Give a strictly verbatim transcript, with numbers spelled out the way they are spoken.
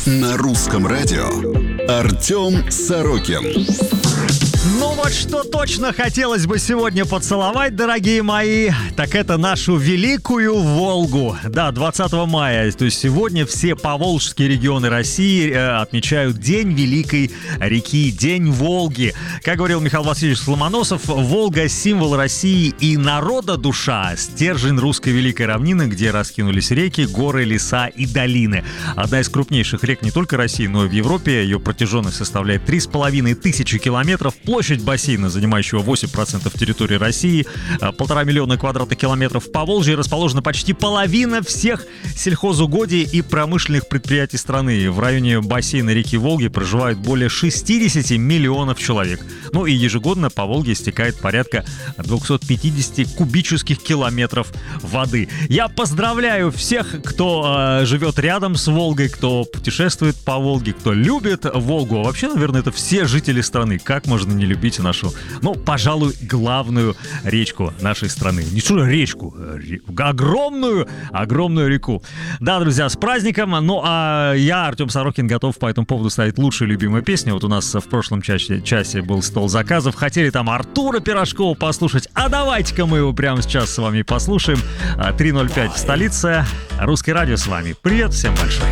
На русском радио Артем Сорокин. Ну вот что точно хотелось бы сегодня поцеловать, дорогие мои, так это нашу великую Волгу. Да, двадцатого мая, то есть сегодня все поволжские регионы России э, отмечают День Великой реки, День Волги. Как говорил Михаил Васильевич Ломоносов, Волга — символ России и народа душа, стержень русской великой равнины, где раскинулись реки, горы, леса и долины. Одна из крупнейших рек не только России, но и в Европе. Ее протяженность составляет три с половиной тысячи километров. Площадь бассейна, занимающего восемь процентов территории России, полтора миллиона квадратных километров. В Поволжье расположена почти половина всех сельхозугодий и промышленных предприятий страны. В районе бассейна реки Волги проживает более шестьдесят миллионов человек. Ну и ежегодно по Волге стекает порядка двести пятьдесят кубических километров воды. Я поздравляю всех, кто э, живет рядом с Волгой, кто путешествует по Волге, кто любит Волгу. А вообще, наверное, это все жители страны. Как можно не любить нашу, ну, пожалуй, главную речку нашей страны. Не что речку, а огромную, огромную реку. Да, друзья, с праздником. Ну, а я, Артем Сорокин, готов по этому поводу ставить лучшие любимые песни. Вот у нас в прошлом часе, часе был стол заказов. Хотели там Артура Пирожкова послушать. А давайте-ка мы его прямо сейчас с вами послушаем. три ноль пять в столице. Русское радио с вами. Привет всем большой.